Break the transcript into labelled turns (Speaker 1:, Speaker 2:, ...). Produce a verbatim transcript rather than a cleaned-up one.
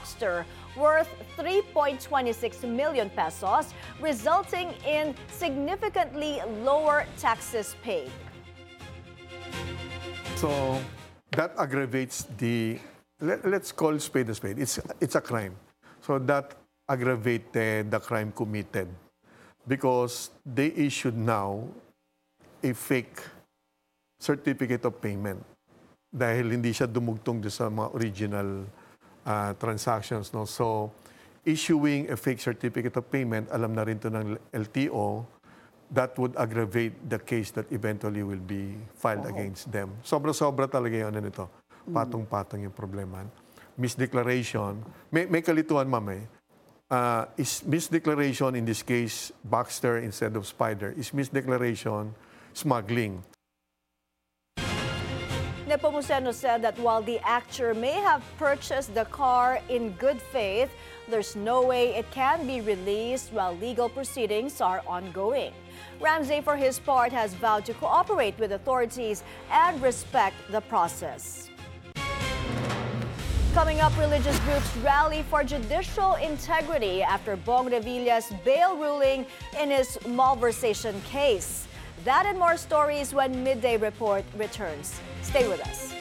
Speaker 1: Boxster worth three point two six million pesos, resulting in significantly lower taxes paid.
Speaker 2: So that aggravates the, let, let's call spade a spade. It's, it's a crime. So that aggravated the crime committed because they issued now a fake certificate of payment dahil hindi siya dumugtong doon sa mga original uh, transactions. No? So issuing a fake certificate of payment, alam na rin to ng L T O, that would aggravate the case that eventually will be filed uh-huh. against them. Sobra-sobra talaga yung ano nito. Patong-patong yung problema. Misdeclaration. May, may kalituan, ma'am eh. Uh, is misdeclaration, in this case, Boxster instead of Spider, is misdeclaration smuggling.
Speaker 1: Nepomuceno said that while the actor may have purchased the car in good faith, there's no way it can be released while legal proceedings are ongoing. Ramsey, for his part, has vowed to cooperate with authorities and respect the process. Coming up, religious groups rally for judicial integrity after Bong Revilla's bail ruling in his malversation case. That and more stories when Midday Report returns. Stay with us.